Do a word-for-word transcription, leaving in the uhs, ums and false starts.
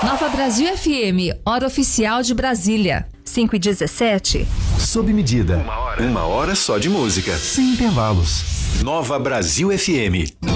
Nova Brasil F M, hora oficial de Brasília. cinco e dezessete. Sob medida. Uma hora. Uma hora só de música. Sem intervalos. Nova Brasil F M.